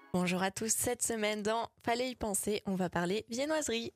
Bonjour à tous, cette semaine dans Fallait y penser, on va parler viennoiserie.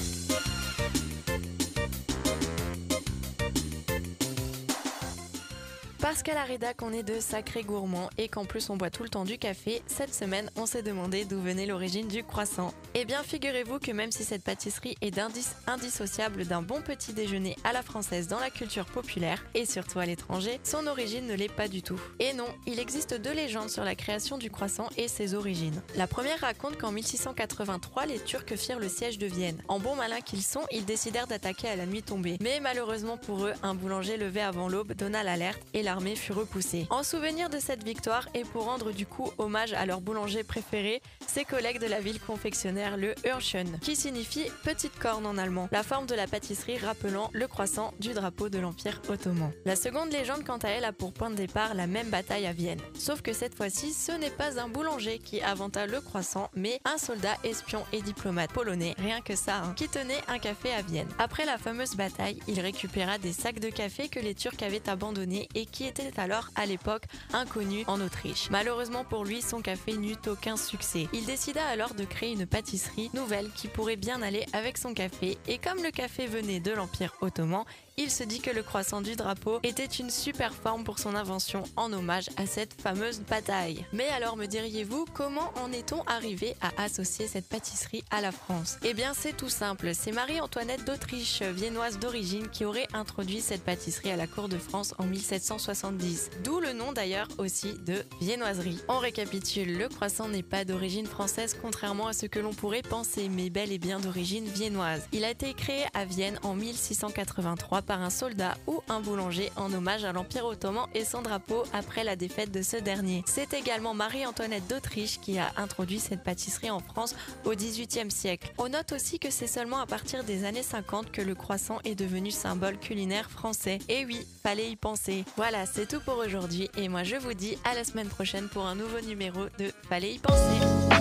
Parce qu'à la rédac, on est de sacrés gourmands et qu'en plus on boit tout le temps du café, cette semaine on s'est demandé d'où venait l'origine du croissant. Eh bien figurez-vous que même si cette pâtisserie est indissociable d'un bon petit déjeuner à la française dans la culture populaire et surtout à l'étranger, son origine ne l'est pas du tout. Et non, il existe deux légendes sur la création du croissant et ses origines. La première raconte qu'en 1683, les Turcs firent le siège de Vienne. En bons malins qu'ils sont, ils décidèrent d'attaquer à la nuit tombée. Mais malheureusement pour eux, un boulanger levé avant l'aube donna l'alerte et l'armée fut repoussée. En souvenir de cette victoire et pour rendre du coup hommage à leur boulanger préféré, ses collègues de la ville confectionnèrent le Hörnchen, qui signifie petite corne en allemand, la forme de la pâtisserie rappelant le croissant du drapeau de l'Empire ottoman. La seconde légende quant à elle a pour point de départ la même bataille à Vienne. Sauf que cette fois-ci, ce n'est pas un boulanger qui inventa le croissant, mais un soldat espion et diplomate polonais, rien que ça, qui tenait un café à Vienne. Après la fameuse bataille, il récupéra des sacs de café que les Turcs avaient abandonnés et qui étaient alors à l'époque inconnu en Autriche. Malheureusement pour lui, son café n'eut aucun succès. Il décida alors de créer une pâtisserie nouvelle qui pourrait bien aller avec son café et comme le café venait de l'Empire ottoman, il se dit que le croissant du drapeau était une super forme pour son invention en hommage à cette fameuse bataille. Mais alors me diriez-vous, comment en est-on arrivé à associer cette pâtisserie à la France? Eh bien c'est tout simple, c'est Marie-Antoinette d'Autriche, viennoise d'origine, qui aurait introduit cette pâtisserie à la cour de France en 1770. D'où le nom d'ailleurs aussi de viennoiserie. On récapitule, le croissant n'est pas d'origine française contrairement à ce que l'on pourrait penser, mais bel et bien d'origine viennoise. Il a été créé à Vienne en 1683 par un soldat ou un boulanger en hommage à l'Empire ottoman et son drapeau après la défaite de ce dernier. C'est également Marie-Antoinette d'Autriche qui a introduit cette pâtisserie en France au XVIIIe siècle. On note aussi que c'est seulement à partir des années 50 que le croissant est devenu symbole culinaire français. Et oui, fallait y penser. Voilà, c'est tout pour aujourd'hui et moi je vous dis à la semaine prochaine pour un nouveau numéro de Fallait y penser.